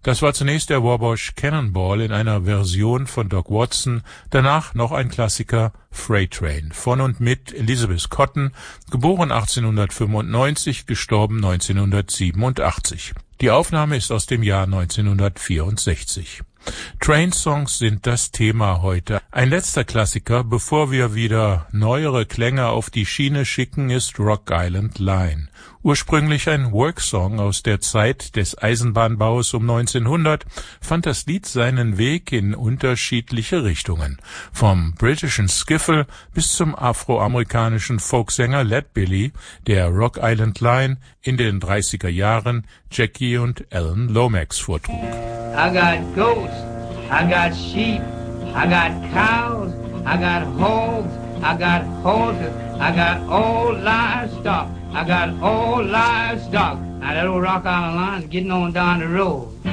Das war zunächst der Wabash Cannonball in einer Version von Doc Watson, danach noch ein Klassiker Freight Train von und mit Elizabeth Cotten, geboren 1895, gestorben 1987. Die Aufnahme ist aus dem Jahr 1964. Train-Songs sind das Thema heute. Ein letzter Klassiker, bevor wir wieder neuere Klänge auf die Schiene schicken, ist Rock Island Line. Ursprünglich ein Worksong aus der Zeit des Eisenbahnbaus um 1900, fand das Lied seinen Weg in unterschiedliche Richtungen. Vom britischen Skiffle bis zum afroamerikanischen Folksänger Leadbelly, der Rock Island Line in den 30er Jahren Jackie und Alan Lomax vortrug. I got goats, I got sheep, I got cows, I got hogs, I got horses, I got all livestock. I got all livestock. Now that old Rock Island Line is getting on down the road.